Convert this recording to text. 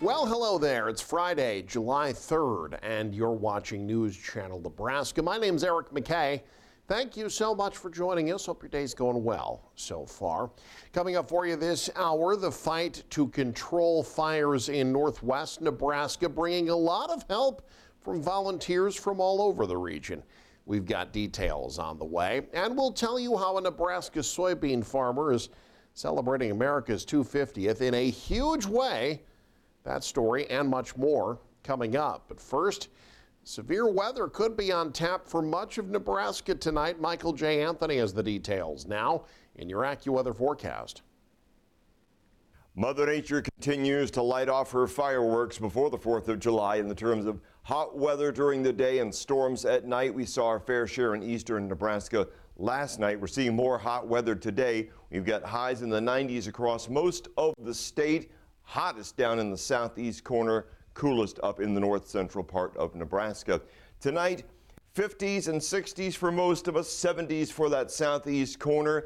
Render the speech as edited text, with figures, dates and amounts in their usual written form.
Well, hello there. It's Friday, July 3rd, and you're watching News Channel Nebraska. My name's Eric McKay. Thank you so much for joining us. Hope your day's going well so far. Coming up for you this hour, the fight to control fires in northwest Nebraska, bringing a lot of help from volunteers from all over the region. We've got details on the way, and we'll tell you how a Nebraska soybean farmer is celebrating America's 250th in a huge way. That story and much more coming up. But first, severe weather could be on tap for much of Nebraska tonight. Michael J. Anthony has the details now in your AccuWeather forecast. Mother Nature continues to light off her fireworks before the 4th of July in the terms of hot weather during the day and storms at night. We saw our fair share in eastern Nebraska last night. We're seeing more hot weather today. We've got highs in the 90s across most of the state. Hottest down in the southeast corner, coolest up in the north central part of Nebraska. Tonight, 50s and 60s for most of us, 70s for that southeast corner.